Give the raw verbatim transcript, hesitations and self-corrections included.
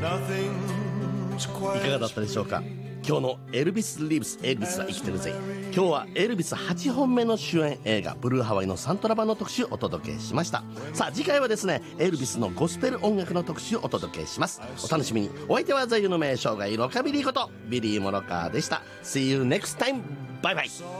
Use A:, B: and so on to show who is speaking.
A: いかがだったでしょうか。今日のエルビス・リーブス、エルビスは生きてるぜ。今日はエルビスはちほんめの主演映画ブルーハワイのサントラ版の特集をお届けしました。さあ次回はですね、エルビスのゴスペル音楽の特集をお届けします。お楽しみに。お相手は座右の銘生涯ロカビリーことビリー・モロカーでした。 See you next time. バイバイ。